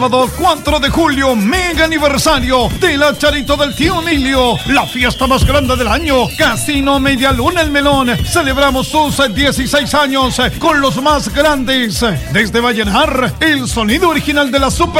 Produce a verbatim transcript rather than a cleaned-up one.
cuatro de julio, mega aniversario de la Charito del Tío Emilio, la fiesta más grande del año. Casino Media Luna El Melón. Celebramos sus dieciséis años con los más grandes. Desde Vallenar, el sonido original de la Super